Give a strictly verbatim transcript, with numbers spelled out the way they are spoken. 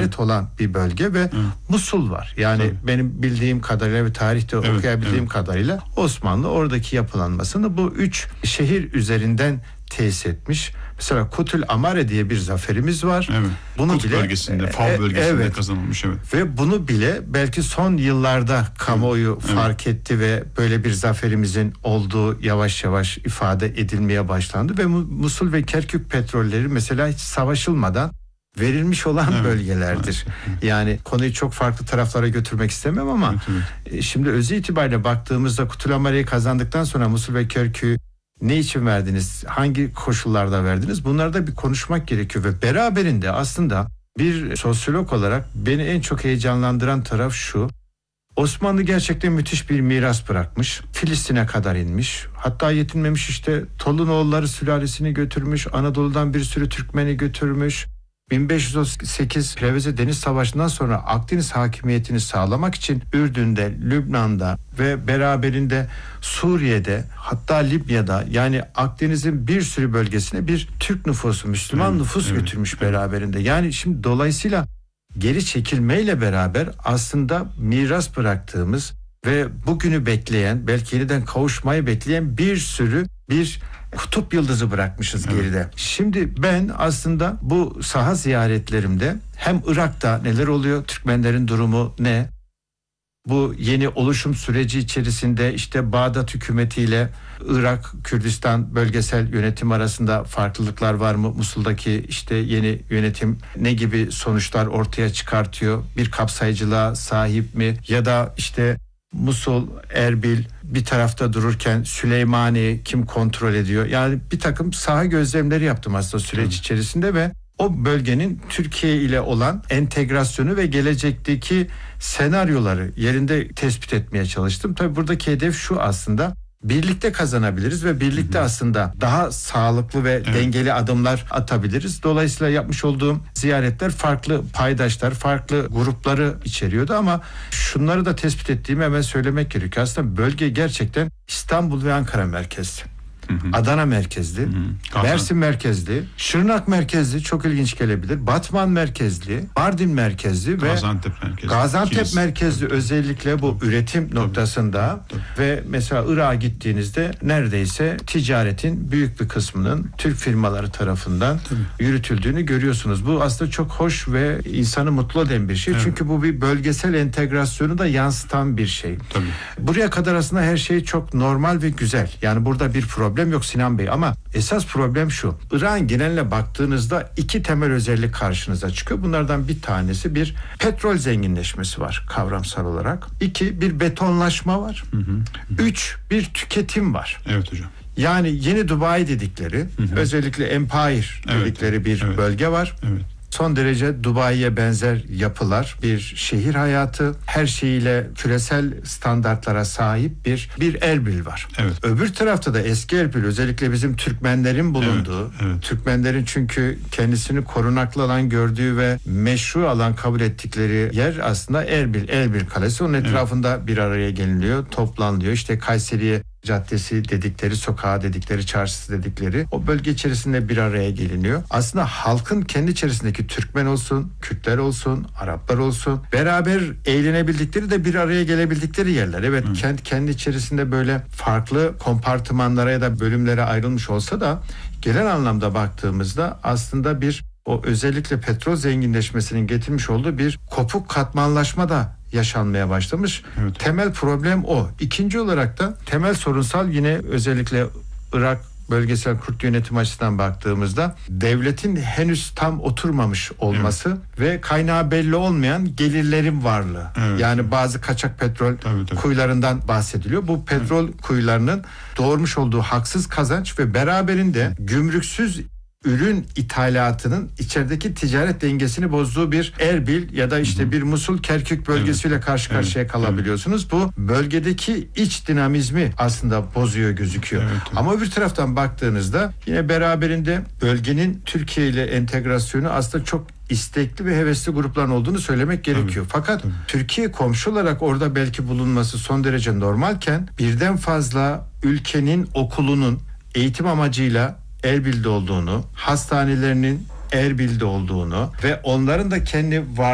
ibaret evet. olan bir bölge ve evet. Musul var. Yani tabii. benim bildiğim kadarıyla ve tarihte evet, okuyabildiğim evet. kadarıyla Osmanlı oradaki yapılanmasını bu üç şehir üzerinden tesis etmiş. Mesela Kutül Amare diye bir zaferimiz var. Evet. Bunu Kut bile bölgesinde, Fav bölgesinde evet. kazanılmış evet. Ve bunu bile belki son yıllarda kamuoyu evet. fark evet. etti ve böyle bir zaferimizin olduğu yavaş yavaş ifade edilmeye başlandı ve Musul ve Kerkük petrolleri mesela hiç savaşılmadan verilmiş olan evet. bölgelerdir. Evet. Yani konuyu çok farklı taraflara götürmek istemem ama evet, evet. şimdi özü itibariyle baktığımızda Kutül Amare'yi kazandıktan sonra Musul ve Kerkük'ü ne için verdiniz? Hangi koşullarda verdiniz? Bunları da bir konuşmak gerekiyor ve beraberinde aslında bir sosyolog olarak beni en çok heyecanlandıran taraf şu. Osmanlı gerçekten müthiş bir miras bırakmış. Filistin'e kadar inmiş. Hatta yetinmemiş işte Tolunoğulları sülalesini götürmüş. Anadolu'dan bir sürü Türkmeni götürmüş. bin beş yüz otuz sekiz Preveze Deniz Savaşı'ndan sonra Akdeniz hakimiyetini sağlamak için Ürdün'de, Lübnan'da ve beraberinde Suriye'de hatta Libya'da yani Akdeniz'in bir sürü bölgesine bir Türk nüfusu, Müslüman evet, nüfus evet, götürmüş evet. beraberinde. Yani şimdi dolayısıyla geri çekilmeyle beraber aslında miras bıraktığımız ve bugünü bekleyen, belki yeniden kavuşmayı bekleyen bir sürü bir kutup yıldızı bırakmışız evet. geride. Şimdi ben aslında bu saha ziyaretlerimde hem Irak'ta neler oluyor, Türkmenlerin durumu ne? Bu yeni oluşum süreci içerisinde işte Bağdat hükümetiyle Irak, Kürdistan bölgesel yönetim arasında farklılıklar var mı? Musul'daki işte yeni yönetim ne gibi sonuçlar ortaya çıkartıyor? Bir kapsayıcılığa sahip mi? Ya da işte Musul, Erbil bir tarafta dururken Süleymaniye kim kontrol ediyor? Yani bir takım saha gözlemleri yaptım aslında süreç Hı. içerisinde ve o bölgenin Türkiye ile olan entegrasyonu ve gelecekteki senaryoları yerinde tespit etmeye çalıştım. Tabii buradaki hedef şu aslında. Birlikte kazanabiliriz ve birlikte hı hı. aslında daha sağlıklı ve evet. dengeli adımlar atabiliriz. Dolayısıyla yapmış olduğum ziyaretler farklı paydaşlar, farklı grupları içeriyordu ama şunları da tespit ettiğimi hemen söylemek gerekiyor. Aslında bölge gerçekten İstanbul ve Ankara merkezli. Hı hı. Adana merkezli, hı hı. Mersin merkezli, Şırnak merkezli çok ilginç gelebilir. Batman merkezli, Mardin merkezli ve Gaziantep merkezli. Gaziantep Kilis. merkezli özellikle bu tabii. üretim tabii. noktasında tabii. ve mesela Irak'a gittiğinizde neredeyse ticaretin büyük bir kısmının Türk firmaları tarafından tabii. yürütüldüğünü görüyorsunuz. Bu aslında çok hoş ve insanı mutlu eden bir şey. Evet. Çünkü bu bir bölgesel entegrasyonu da yansıtan bir şey. Tabii. Buraya kadar aslında her şey çok normal ve güzel. Yani burada bir problem Problem yok Sinan Bey ama esas problem şu. Irak'ın geneline baktığınızda iki temel özellik karşınıza çıkıyor. Bunlardan bir tanesi bir petrol zenginleşmesi var kavramsal olarak. İki bir betonlaşma var. Hı hı. Üç bir tüketim var. Evet hocam. Yani yeni Dubai dedikleri hı hı. özellikle Empire dedikleri evet. bir evet. bölge var. Evet. Son derece Dubai'ye benzer yapılar, bir şehir hayatı, her şeyiyle küresel standartlara sahip bir bir Erbil var. Evet. Öbür tarafta da eski Erbil, özellikle bizim Türkmenlerin bulunduğu, evet, evet. Türkmenlerin çünkü kendisini korunaklı alan gördüğü ve meşru alan kabul ettikleri yer aslında Erbil, Erbil Kalesi. Onun etrafında evet. bir araya geliniyor, toplanılıyor. İşte Kayseri'ye Caddesi dedikleri, sokağı dedikleri, çarşısı dedikleri o bölge içerisinde bir araya geliniyor. Aslında halkın kendi içerisindeki Türkmen olsun, Kürtler olsun, Araplar olsun beraber eğlenebildikleri de bir araya gelebildikleri yerler. Evet, kendi, kendi içerisinde böyle farklı kompartımanlara ya da bölümlere ayrılmış olsa da genel anlamda baktığımızda aslında bir o özellikle petrol zenginleşmesinin getirmiş olduğu bir kopuk katmanlaşma da yaşanmaya başlamış. Evet. Temel problem o. İkinci olarak da temel sorunsal yine özellikle Irak bölgesel Kürt yönetim açısından baktığımızda devletin henüz tam oturmamış olması evet. ve kaynağı belli olmayan gelirlerin varlığı. Evet. Yani bazı kaçak petrol tabii, tabii. kuyularından bahsediliyor. Bu petrol evet. kuyularının doğurmuş olduğu haksız kazanç ve beraberinde gümrüksüz ürün ithalatının içerideki ticaret dengesini bozduğu bir Erbil ya da işte bir Musul Kerkük bölgesiyle evet. karşı karşıya evet. kalabiliyorsunuz. Bu bölgedeki iç dinamizmi aslında bozuyor gözüküyor. Evet, evet. Ama bir taraftan baktığınızda yine beraberinde bölgenin Türkiye ile entegrasyonu aslında çok istekli ve hevesli grupların olduğunu söylemek gerekiyor. Tabii, Fakat tabii. Türkiye komşu olarak orada belki bulunması son derece normalken birden fazla ülkenin okulunun eğitim amacıyla Erbil'de olduğunu, hastanelerinin Erbil'de olduğunu ve onların da kendi var